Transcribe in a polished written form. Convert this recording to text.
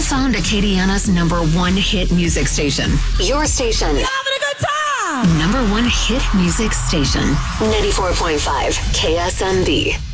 found Acadiana's #1 hit music station. Your station. You having a good time? #1 hit music station. 94.5 KSMB.